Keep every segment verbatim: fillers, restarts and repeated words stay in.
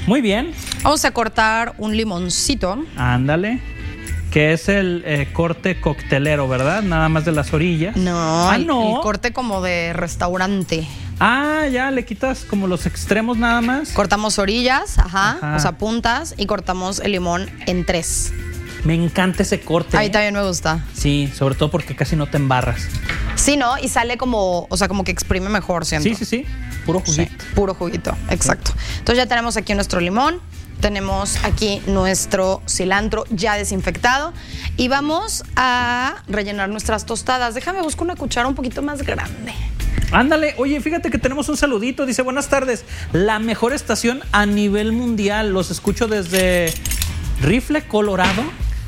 Muy bien. Vamos a cortar un limoncito. Ándale. Que es el eh, corte coctelero, ¿verdad? Nada más de las orillas. No, ah, el, no. el corte como de restaurante. Ah, ya, le quitas como los extremos nada más. Cortamos orillas, ajá, Ajá. o sea, puntas, y cortamos el limón en tres. Me encanta ese corte. A mí también me gusta. Sí, sobre todo porque casi no te embarras. Sí, ¿no? Y sale como, o sea, como que exprime mejor, siento. Sí, sí, sí. Puro juguito. Sí, puro juguito, exacto. Entonces ya tenemos aquí nuestro limón, tenemos aquí nuestro cilantro ya desinfectado y vamos a rellenar nuestras tostadas. Déjame buscar una cuchara un poquito más grande. Ándale, oye, fíjate que tenemos un saludito. Dice, buenas tardes. La mejor estación a nivel mundial. Los escucho desde Rifle, Colorado.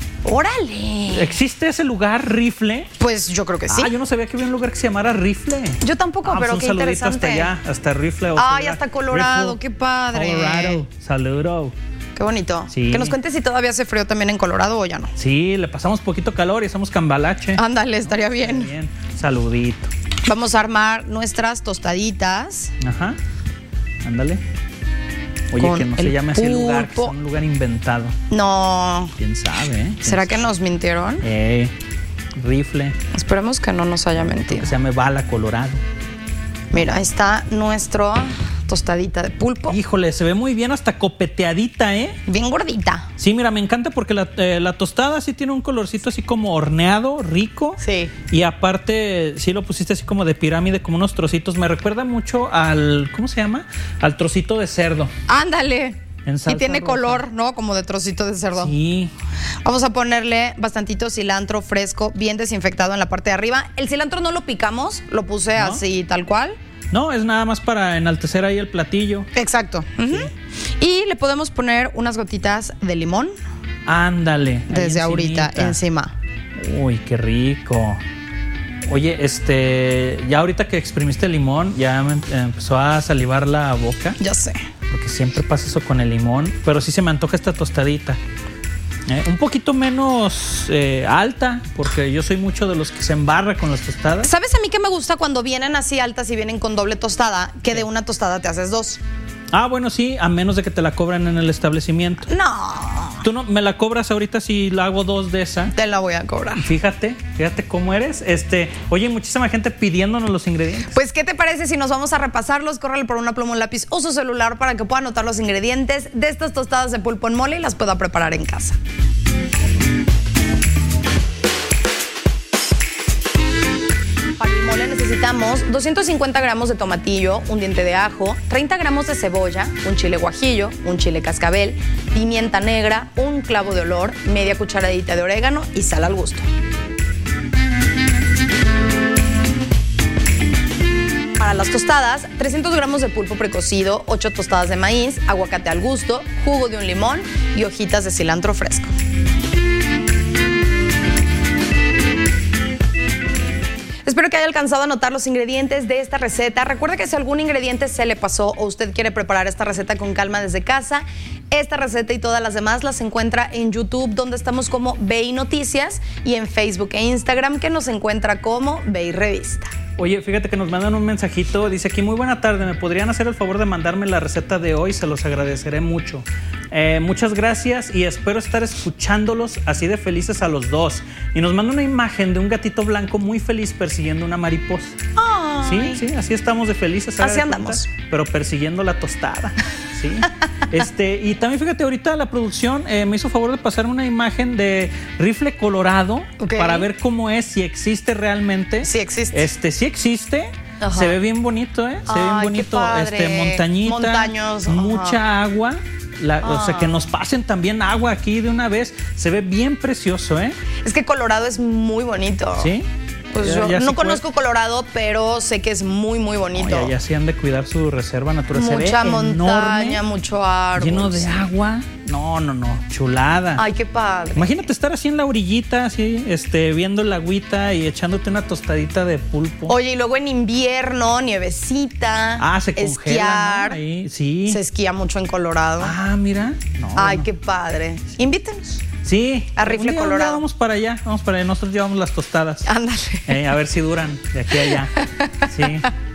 ¡Órale! ¿Existe ese lugar, Rifle? Pues yo creo que sí. Ah, yo no sabía que había un lugar que se llamara Rifle. Yo tampoco, ah, pero pues qué un saludito interesante. hasta allá, hasta Rifle. Ay, hasta Colorado, Rifle, qué padre. Colorado, saludo. Qué bonito. Sí. Que nos cuentes si todavía hace frío también en Colorado o ya no. Sí, le pasamos poquito calor y hacemos cambalache. Ándale, estaría No, bien. bien. Saludito. Vamos a armar nuestras tostaditas. Ajá. Ándale. Oye, Con que no se el llame así el lugar, que pulpo. sea un lugar inventado. No. ¿Quién sabe, eh? ¿Quién ¿Será sabe? que nos mintieron? Eh, Rifle, Esperemos que no nos haya mentido. que se llame Bala, Colorado. Mira, ahí está nuestra tostadita de pulpo. Híjole, se ve muy bien, hasta copeteadita, ¿eh? Bien gordita. Sí, mira, me encanta porque la, eh, la tostada sí tiene un colorcito así como horneado, rico. Sí. Y aparte, sí lo pusiste así como de pirámide, como unos trocitos. Me recuerda mucho al, ¿cómo se llama? Al trocito de cerdo. Ándale. En salsa Y tiene roja. color, ¿no? Como de trocito de cerdo. Sí. Vamos a ponerle bastantito cilantro fresco, bien desinfectado en la parte de arriba. El cilantro no lo picamos, lo puse ¿No? así, tal cual. No, es nada más para enaltecer ahí el platillo. Exacto. Ujú. Y le podemos poner unas gotitas de limón Ándale. ahí desde ahorita encimita. encima. Uy, qué rico. Oye, este, ya ahorita que exprimiste el limón, ya me em- empezó a salivar la boca, Ya sé. porque siempre pasa eso con el limón, pero sí se me antoja esta tostadita. Eh, un poquito menos eh, alta, porque yo soy mucho de los que se embarra con las tostadas. ¿Sabes a mí qué me gusta cuando vienen así altas y vienen con doble tostada? Que de una tostada te haces dos. Ah, bueno, sí, a menos de que te la cobren en el establecimiento. No, Tú no me la cobras ahorita si la hago dos de esa. te la voy a cobrar. Fíjate, fíjate cómo eres. Este, oye, muchísima gente pidiéndonos los ingredientes. Pues, ¿qué te parece si nos vamos a repasarlos? Córrele por una pluma, un lápiz o su celular para que pueda anotar los ingredientes de estas tostadas de pulpo en mole y las pueda preparar en casa. Para el mole necesitamos doscientos cincuenta gramos de tomatillo, un diente de ajo, treinta gramos de cebolla, un chile guajillo, un chile cascabel, pimienta negra, un clavo de olor, media cucharadita de orégano y sal al gusto. Para las tostadas, trescientos gramos de pulpo precocido, ocho tostadas de maíz, aguacate al gusto, jugo de un limón y hojitas de cilantro fresco. Espero que haya alcanzado a anotar los ingredientes de esta receta. Recuerda que si algún ingrediente se le pasó o usted quiere preparar esta receta con calma desde casa, esta receta y todas las demás las encuentra en YouTube, donde estamos como V I Noticias, y en Facebook e Instagram, que nos encuentra como V I Revista. Oye, fíjate que nos mandan un mensajito. Dice aquí, muy buena tarde, ¿me podrían hacer el favor de mandarme la receta de hoy? Se los agradeceré mucho. Eh, muchas gracias y espero estar escuchándolos así de felices a los dos. Y nos manda una imagen de un gatito blanco muy feliz persiguiendo una mariposa. Ay. Sí, sí, así estamos de felices. haga Así de andamos. cuenta, pero persiguiendo la tostada. Sí. Este, y también fíjate, ahorita la producción eh, me hizo favor de pasarme una imagen de Rifle, Colorado, Ok. para ver cómo es, si existe realmente. Sí existe. Este, sí existe. Ajá. Se ve bien bonito, ¿eh? Se ve bien Ay, qué bonito. padre. Este, montañita. Montaños, ajá. Mucha agua. La- O sea, Ah. que nos pasen también agua aquí de una vez. Se ve bien precioso, ¿eh? Es que Colorado es muy bonito. ¿Sí? Pues Ya- yo ya no sí conozco Colorado, pero sé que es muy, muy bonito. Oye, ya sí han de cuidar su reserva natural. Se ve Mucha montaña, enorme, mucho árbol. lleno de agua. No, no, no. Chulada. Ay, qué padre. Imagínate estar así en la orillita, así, este, viendo la agüita y echándote una tostadita de pulpo. Oye, y luego en invierno, nievecita. Ah, se congela, esquiar. ¿no? Ahí, sí. Se esquía mucho en Colorado. Ah, mira. No, Ay, no. qué padre. Invítenos. Sí. A Rifle, Un día- un día Colorado. Vamos para allá, vamos para allá. Nosotros llevamos las tostadas. Ándale. Eh, a ver si duran de aquí a allá. Sí.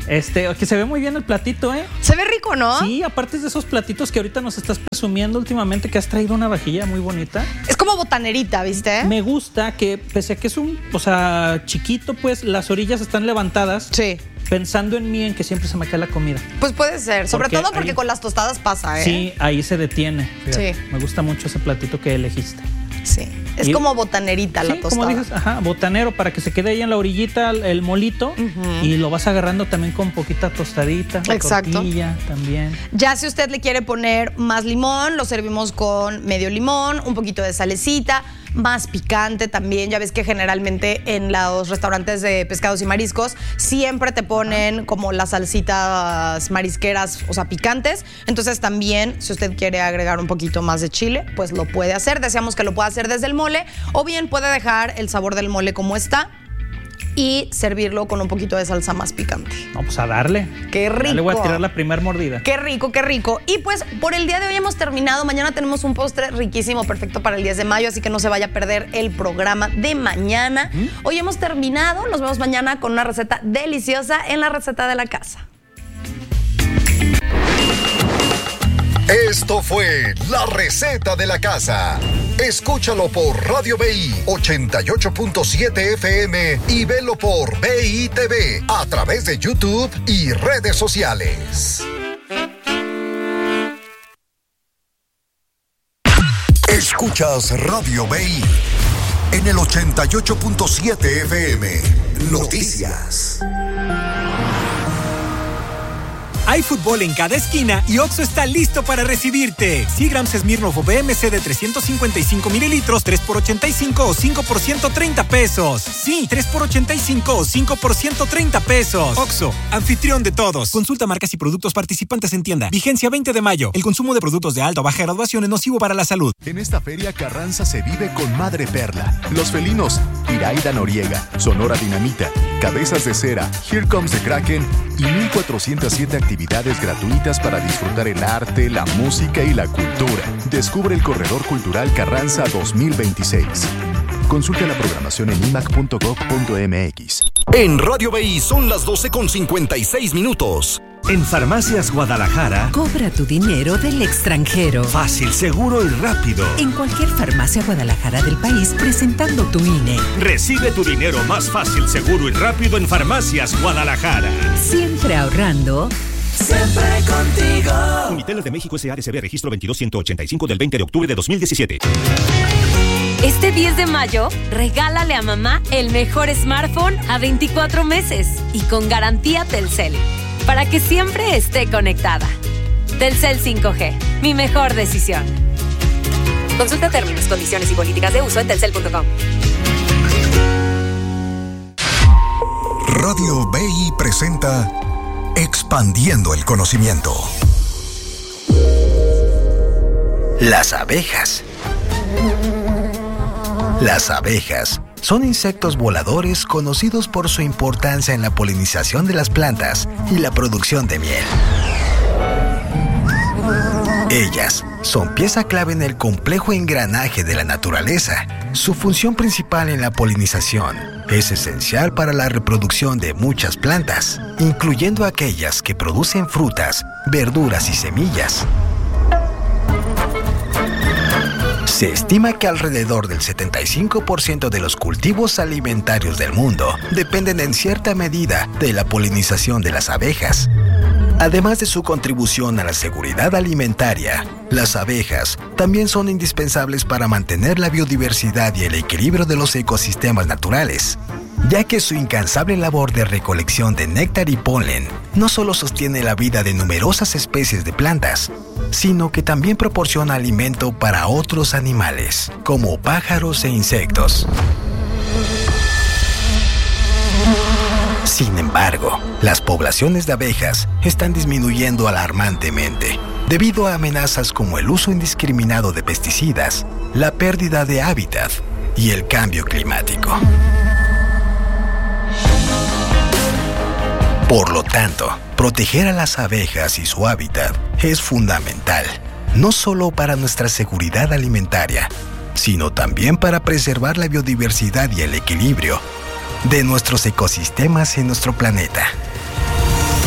Este, que se ve muy bien el platito, ¿eh? Se ve rico, ¿no? Sí, aparte es de esos platitos que ahorita nos estás presumiendo últimamente, que has traído una vajilla muy bonita. Es como botanerita, ¿viste? Me gusta que, pese a que es un, o sea, chiquito, pues las orillas están levantadas. Sí. Pensando en mí, en que siempre se me cae la comida. Pues puede ser, sobre Porque todo porque ahí, con las tostadas pasa, ¿eh? Sí, ahí se detiene. Fíjate. Sí. Me gusta mucho ese platito que elegiste. Sí, es y, como botanerita la sí, tostada. como dices, ajá, botanero, para que se quede ahí en la orillita el, el molito. Uh-huh. Y lo vas agarrando también con poquita tostadita. Exacto. Tortilla también. Ya si usted le quiere poner más limón, lo servimos con medio limón, un poquito de salecita, más picante también. Ya ves que generalmente en los restaurantes de pescados y mariscos siempre te ponen como las salsitas marisqueras, o sea, picantes. Entonces también, si usted quiere agregar un poquito más de chile, pues lo puede hacer. Deseamos que lo pueda hacer desde el mole, o bien puede dejar el sabor del mole como está y servirlo con un poquito de salsa más picante. No, pues a darle. ¡Qué rico! Ya le voy a tirar la primer mordida. ¡Qué rico, qué rico! Y pues por el día de hoy hemos terminado. Mañana tenemos un postre riquísimo, perfecto para el diez de mayo, así que no se vaya a perder el programa de mañana. ¿Mm? Hoy hemos terminado. Nos vemos mañana con una receta deliciosa en la receta de la casa. Esto fue La Receta de la Casa. Escúchalo por Radio B I ochenta y ocho punto siete F M y velo por B I T V a través de YouTube y redes sociales. Escuchas Radio B I en el ochenta y ocho punto siete F M. Noticias. Hay fútbol en cada esquina y Oxxo está listo para recibirte. cien gramos Smirnoff o B M C de trescientos cincuenta y cinco mililitros, tres por ochenta y cinco o cinco por ciento treinta pesos. Sí, tres por ochenta y cinco o cinco por ciento treinta pesos. Oxxo, anfitrión de todos. Consulta marcas y productos participantes en tienda. Vigencia veinte de mayo. El consumo de productos de alta o baja graduación es nocivo para la salud. En esta feria Carranza se vive con Madre Perla, Los Felinos, Iraida Noriega, Sonora Dinamita, Cabezas de Cera, Here Comes the Kraken y mil cuatrocientas siete actividades gratuitas para disfrutar el arte, la música y la cultura. Descubre el Corredor Cultural Carranza dos mil veintiséis. Consulta la programación en i m a c punto gov punto m x. En Radio B I son las doce con cincuenta y seis minutos. En Farmacias Guadalajara, cobra tu dinero del extranjero. Fácil, seguro y rápido. En cualquier farmacia Guadalajara del país, presentando tu I N E. Recibe tu dinero más fácil, seguro y rápido en Farmacias Guadalajara. Siempre ahorrando. Siempre contigo. Uniteles de México S A D C B registro veintidós ciento ochenta y cinco del veinte de octubre de dos mil diecisiete. Este diez de mayo, regálale a mamá el mejor smartphone a veinticuatro meses y con garantía Telcel, para que siempre esté conectada. Telcel cinco G, mi mejor decisión. Consulta términos, condiciones y políticas de uso en telcel punto com. Radio B I presenta Expandiendo el Conocimiento. Las abejas. Las abejas son insectos voladores conocidos por su importancia en la polinización de las plantas y la producción de miel. Ellas son pieza clave en el complejo engranaje de la naturaleza. Su función principal en la polinización es esencial para la reproducción de muchas plantas, incluyendo aquellas que producen frutas, verduras y semillas. Se estima que alrededor del setenta y cinco por ciento de los cultivos alimentarios del mundo dependen en cierta medida de la polinización de las abejas. Además de su contribución a la seguridad alimentaria, las abejas también son indispensables para mantener la biodiversidad y el equilibrio de los ecosistemas naturales, ya que su incansable labor de recolección de néctar y polen no solo sostiene la vida de numerosas especies de plantas, sino que también proporciona alimento para otros animales, como pájaros e insectos. Sin embargo, las poblaciones de abejas están disminuyendo alarmantemente debido a amenazas como el uso indiscriminado de pesticidas, la pérdida de hábitat y el cambio climático. Por lo tanto, proteger a las abejas y su hábitat es fundamental, no solo para nuestra seguridad alimentaria, sino también para preservar la biodiversidad y el equilibrio de nuestros ecosistemas en nuestro planeta.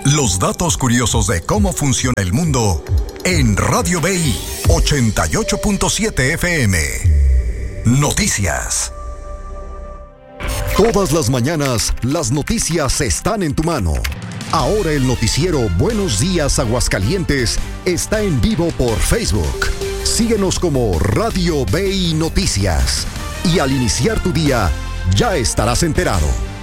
Los datos curiosos de cómo funciona el mundo en Radio B I ochenta y ocho punto siete F M. Noticias. Todas las mañanas, las noticias están en tu mano. Ahora el noticiero Buenos Días Aguascalientes está en vivo por Facebook. Síguenos como Radio B I Noticias. Y al iniciar tu día, ya estarás enterado.